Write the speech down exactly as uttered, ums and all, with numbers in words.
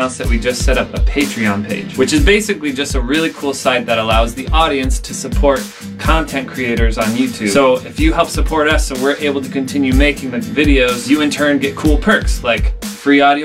announce that we just set up a Patreon page, which is basically just a really cool site that allows the audience to support content creators on YouTube. So if you help support us so we're able to continue making the videos, you in turn get cool perks like free audio